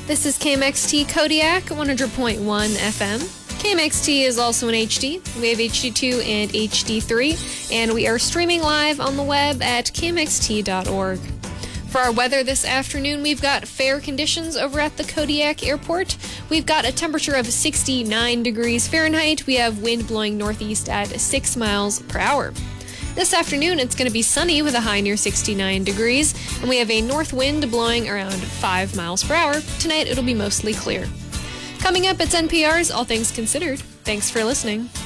This is KMXT Kodiak 100.1 FM. KMXT is also in HD. We have HD2 and HD3, and we are streaming live on the web at kmxt.org. For our weather this afternoon, we've got fair conditions over at the Kodiak Airport. We've got a temperature of 69 degrees Fahrenheit. We have wind blowing northeast at 6 miles per hour. This afternoon, it's going to be sunny with a high near 69 degrees, and we have a north wind blowing around 5 miles per hour. Tonight, it'll be mostly clear. Coming up, it's NPR's All Things Considered. Thanks for listening.